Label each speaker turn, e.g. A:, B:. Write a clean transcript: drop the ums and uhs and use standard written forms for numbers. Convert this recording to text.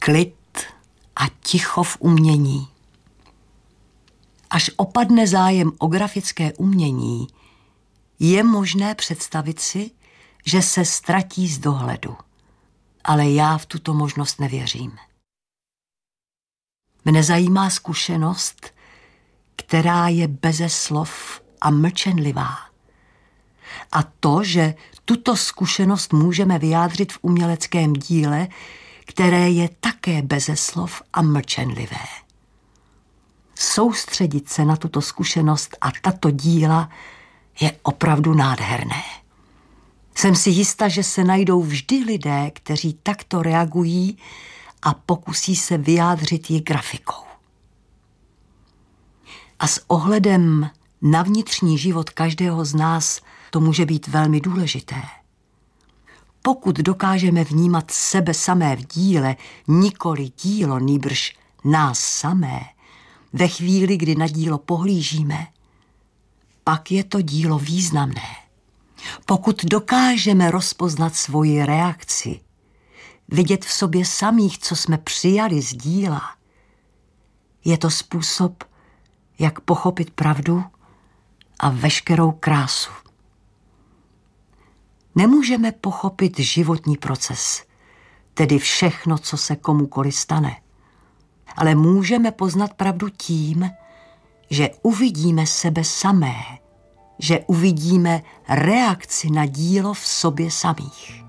A: klid a ticho v umění. Až opadne zájem o grafické umění, je možné představit si, že se ztratí z dohledu. Ale já v tuto možnost nevěřím. Mne zajímá zkušenost, která je beze slov a mlčenlivá. A to, že tuto zkušenost můžeme vyjádřit v uměleckém díle, které je také beze slov a mlčenlivé. Soustředit se na tuto zkušenost a tato díla je opravdu nádherné. Jsem si jista, že se najdou vždy lidé, kteří takto reagují a pokusí se vyjádřit ji grafikou. A s ohledem na vnitřní život každého z nás to může být velmi důležité. Pokud dokážeme vnímat sebe samé v díle, nikoli dílo, nýbrž nás samé, ve chvíli, kdy na dílo pohlížíme, pak je to dílo významné. Pokud dokážeme rozpoznat svoji reakci, vidět v sobě samých, co jsme přijali z díla, je to způsob, jak pochopit pravdu a veškerou krásu. Nemůžeme pochopit životní proces, tedy všechno, co se komukoli stane, ale můžeme poznat pravdu tím, že uvidíme sebe samé, že uvidíme reakci na dílo v sobě samých.